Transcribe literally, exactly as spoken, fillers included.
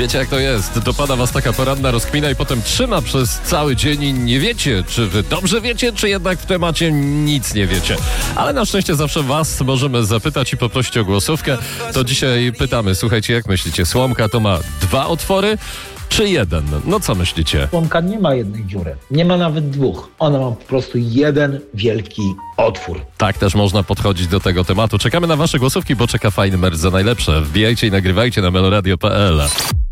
Wiecie jak to jest? Dopada was taka poranna rozkmina i potem trzyma przez cały dzień i nie wiecie, czy wy dobrze wiecie, czy jednak w temacie nic nie wiecie. Ale na szczęście zawsze was możemy zapytać i poprosić o głosówkę. To dzisiaj pytamy, słuchajcie, jak myślicie, słomka to ma dwa otwory, czy jeden? No co myślicie? Słomka nie ma jednej dziury. Nie ma nawet dwóch. Ona ma po prostu jeden wielki otwór. Tak też można podchodzić do tego tematu. Czekamy na wasze głosówki, bo czeka fajny merch za najlepsze. Wbijajcie i nagrywajcie na meloradio kropka p l.